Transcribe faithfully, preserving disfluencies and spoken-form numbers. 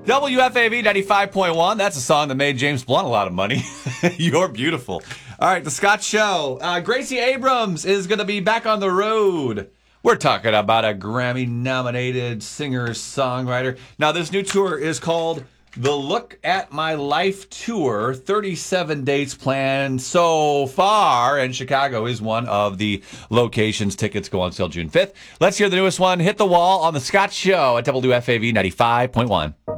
W F A V ninety-five point one. That's a song that made James Blunt a lot of money. You're beautiful. All right, The Scott Show. Uh, Gracie Abrams is going to be back on the road. We're talking about a Grammy-nominated singer-songwriter. Now, this new tour is called The Look at My Life Tour. thirty-seven dates planned so far, and Chicago is one of the locations. Tickets go on sale June fifth. Let's hear the newest one, Hit the Wall, on The Scott Show at W F A V ninety-five point one.